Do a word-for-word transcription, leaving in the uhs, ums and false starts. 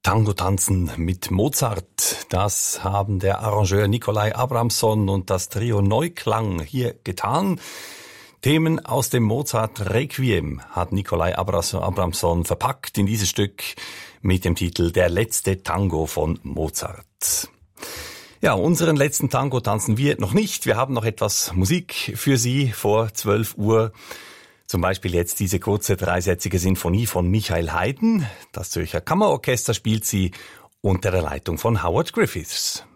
Tango tanzen mit Mozart, das haben der Arrangeur Nikolai Abramson und das Trio Neuklang hier getan. Themen aus dem Mozart Requiem hat Nikolai Abramson verpackt in dieses Stück mit dem Titel Der letzte Tango von Mozart. Ja, unseren letzten Tango tanzen wir noch nicht. Wir haben noch etwas Musik für Sie vor zwölf Uhr. Zum Beispiel jetzt diese kurze dreisätzige Sinfonie von Michael Haydn. Das Zürcher Kammerorchester spielt sie unter der Leitung von Howard Griffiths.